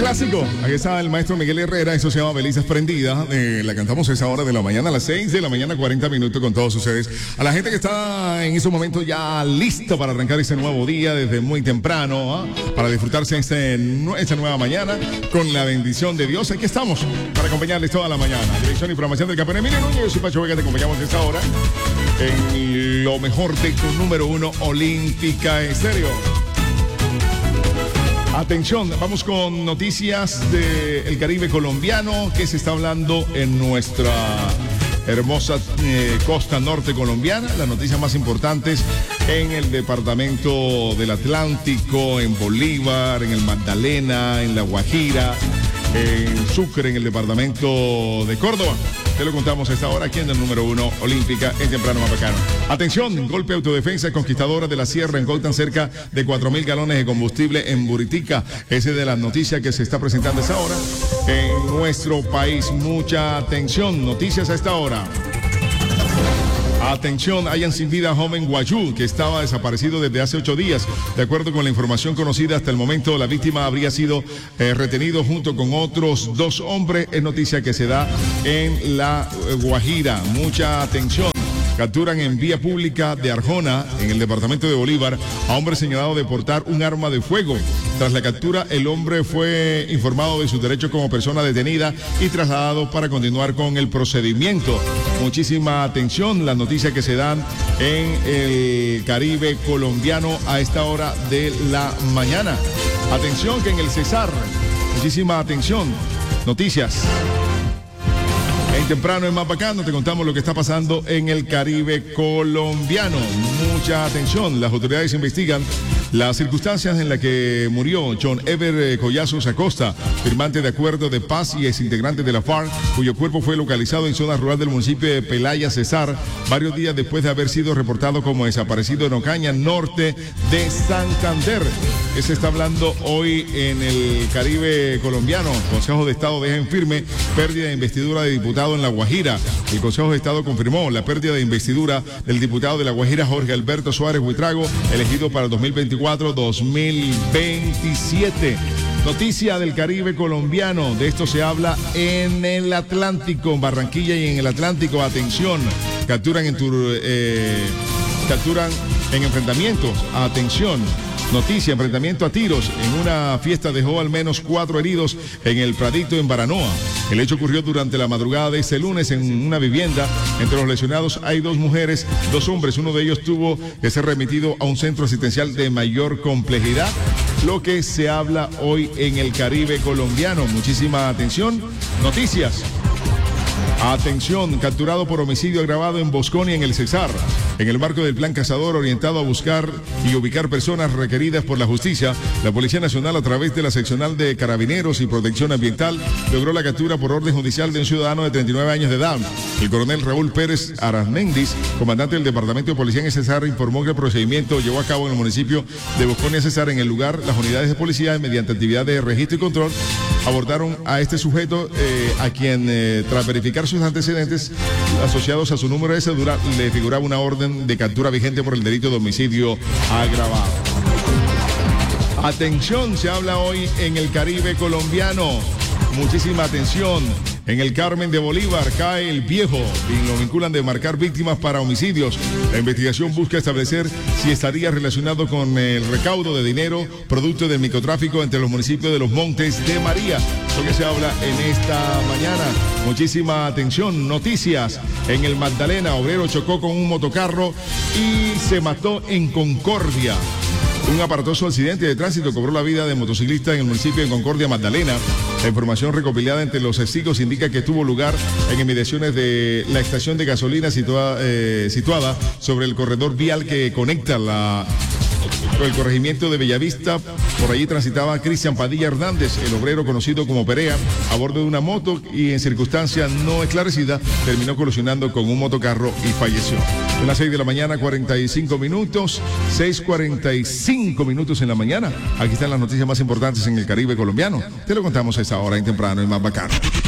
clásico. Aquí está el maestro Miguel Herrera. Eso se llama Belices Prendida. La cantamos a esa hora de la mañana, a las 6 de la mañana, 40 minutos con todos ustedes. A la gente que está en estos momentos ya lista para arrancar este nuevo día desde muy temprano, para disfrutarse esta nueva mañana con la bendición de Dios. Aquí estamos para acompañarles toda la mañana. Dirección y programación del campeón Emilio Núñez. Yo soy Pacho Vega. Te acompañamos a esta hora en lo mejor de tu número uno Olímpica Estéreo. Atención, vamos con noticias del Caribe colombiano que se está hablando en nuestra hermosa costa norte colombiana. Las noticias más importantes en el departamento del Atlántico, en Bolívar, en el Magdalena, en La Guajira, en Sucre, en el departamento de Córdoba. Te lo contamos a esta hora aquí en el número uno Olímpica en Temprano Mapacano. Atención, golpe autodefensa conquistadora de la sierra. Incautan cerca de 4.000 galones de combustible en Buritica. Esa es de las noticias que se está presentando a esta hora en nuestro país. Mucha atención, noticias a esta hora. Atención, hayan sin vida a joven Guayú, que estaba desaparecido desde hace 8 días. De acuerdo con la información conocida hasta el momento, la víctima habría sido retenido junto con otros 2 hombres. Es noticia que se da en La Guajira. Mucha atención. Capturan en vía pública de Arjona, en el departamento de Bolívar, a hombre señalado de portar un arma de fuego. Tras la captura, el hombre fue informado de sus derechos como persona detenida y trasladado para continuar con el procedimiento. Muchísima atención, las noticias que se dan en el Caribe colombiano a esta hora de la mañana. Atención que en el Cesar, muchísima atención, noticias. En Temprano en Mapacano te contamos lo que está pasando en el Caribe colombiano. Mucha atención, las autoridades investigan las circunstancias en las que murió John Ever Collazos Acosta, firmante de acuerdo de paz y exintegrante de la FARC, cuyo cuerpo fue localizado en zona rural del municipio de Pelaya, Cesar, varios días después de haber sido reportado como desaparecido en Ocaña, norte de Santander. Se está hablando hoy en el Caribe colombiano. Consejo de Estado deja en firme pérdida de investidura de diputado en La Guajira. El Consejo de Estado confirmó la pérdida de investidura del diputado de La Guajira, Jorge Alberto Suárez Buitrago, elegido para el 2024-2027. Noticia del Caribe colombiano. De esto se habla en el Atlántico, en Barranquilla y en el Atlántico. Atención, capturan en enfrentamientos. Atención. Noticia, enfrentamiento a tiros en una fiesta dejó al menos 4 heridos en el Pradito, en Baranoa. El hecho ocurrió durante la madrugada de este lunes en una vivienda. Entre los lesionados hay 2 mujeres, 2 hombres. Uno de ellos tuvo que ser remitido a un centro asistencial de mayor complejidad. Lo que se habla hoy en el Caribe colombiano. Muchísima atención. Noticias. Atención, capturado por homicidio agravado en Bosconia, en el Cesar. En el marco del plan Cazador orientado a buscar y ubicar personas requeridas por la justicia, la Policía Nacional, a través de la seccional de Carabineros y Protección Ambiental, logró la captura por orden judicial de un ciudadano de 39 años de edad. El coronel Raúl Pérez Arazméndez, comandante del Departamento de Policía en el Cesar, informó que el procedimiento llevó a cabo en el municipio de Bosconia, Cesar. En el lugar, las unidades de policía, mediante actividad de registro y control, abordaron a este sujeto, a quien, tras verificar sus antecedentes asociados a su número de cédula, le figuraba una orden de captura vigente por el delito de homicidio agravado. Atención, se habla hoy en el Caribe colombiano. Muchísima atención. En el Carmen de Bolívar cae el viejo y lo vinculan de marcar víctimas para homicidios. La investigación busca establecer si estaría relacionado con el recaudo de dinero producto del microtráfico entre los municipios de Los Montes de María. Lo que se habla en esta mañana. Muchísima atención. Noticias. En el Magdalena, obrero chocó con un motocarro y se mató en Concordia. Un aparatoso accidente de tránsito cobró la vida de motociclista en el municipio de Concordia, Magdalena. La información recopilada entre los testigos indica que tuvo lugar en inmediaciones de la estación de gasolina situada sobre el corredor vial que conecta el corregimiento de Bellavista. Por allí transitaba Cristian Padilla Hernández, el obrero conocido como Perea, a bordo de una moto y en circunstancia no esclarecida terminó colisionando con un motocarro y falleció. En las 6 de la mañana, 45 minutos, 6:45 minutos en la mañana. Aquí están las noticias más importantes en el Caribe colombiano. Te lo contamos a esta hora en Temprano y Más Bacano.